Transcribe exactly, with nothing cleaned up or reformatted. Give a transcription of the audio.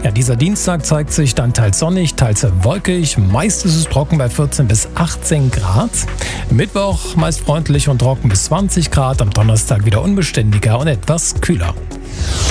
Ja, dieser Dienstag zeigt sich dann teils sonnig, teils wolkig. Meist ist es trocken bei vierzehn bis achtzehn Grad. Mittwoch meist freundlich und trocken bis zwanzig Grad. Am Donnerstag wieder unbeständiger und etwas kühler.